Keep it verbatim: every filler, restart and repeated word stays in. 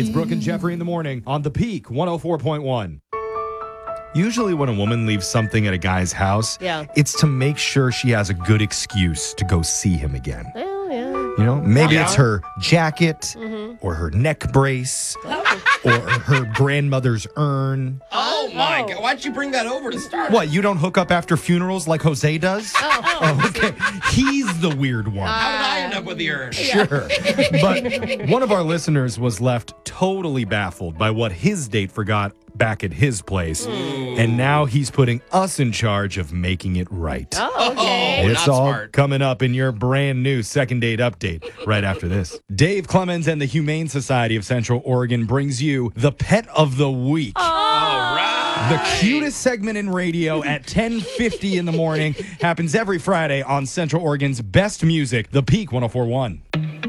It's Brooke and Jeffrey in the morning on The Peak one oh four point one. Usually when a woman leaves something at a guy's house, Yeah. it's to make sure she has a good excuse to go see him again. Well, yeah. You know, maybe Yeah. it's her jacket Mm-hmm. or her neck brace or her grandmother's urn. Oh, my Oh. God. Why'd you bring that over to start? What, you don't hook up after funerals like Jose does? Oh, Oh, okay. He's the weird one. How did I end up with the urn? Sure. But one of our listeners was left totally baffled by what his date forgot back at his place. And now he's putting us in charge of making it right. oh, okay. Oh, It's not all smart. coming up in your brand new second date update right after this. Dave Clemens and the Humane Society of Central Oregon brings you the Pet of the Week. All right. The cutest segment in radio at ten fifty in the morning happens every Friday on Central Oregon's best music, The Peak one oh four point one.